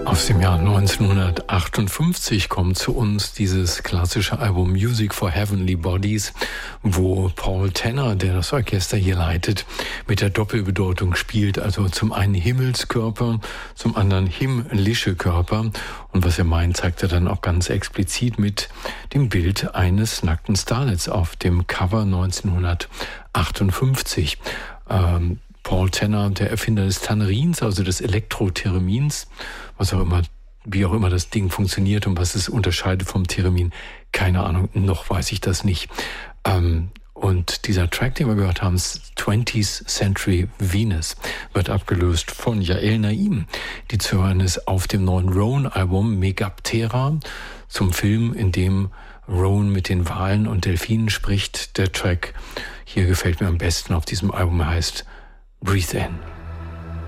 Aus dem Jahr 1958 kommt zu uns dieses klassische Album Music for Heavenly Bodies, wo Paul Tanner, der das Orchester hier leitet, mit der Doppelbedeutung spielt, also zum einen Himmelskörper, zum anderen himmlische Körper. Und was er meint, zeigt er dann auch ganz explizit mit dem Bild eines nackten Starlets auf dem Cover 1958. Paul Tanner, der Erfinder des Tannerins, also des Elektrotheремins, wie auch immer das Ding funktioniert und was es unterscheidet vom Theremin, keine Ahnung, noch weiß ich das nicht. Und dieser Track, den wir gehört haben, 20th Century Venus, wird abgelöst von Yael Naim, die zu hören ist auf dem neuen Roan-Album Megaptera, zum Film, in dem Roan mit den Walen und Delfinen spricht. Der Track hier gefällt mir am besten auf diesem Album, heißt Breathe In.